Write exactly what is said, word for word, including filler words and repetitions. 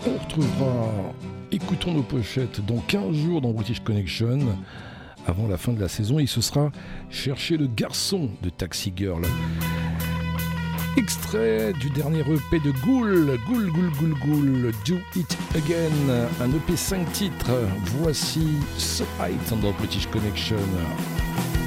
On retrouvera Écoutons nos pochettes dans quinze jours dans British Connection. Avant la fin de la saison, et ce sera Chercher le garçon de Taxi Girl. Extrait du dernier E P de Ghoul, Ghoul, Ghoul, Ghoul, Ghoul, Do It Again, un E P cinq titres. Voici So High dans British Connection.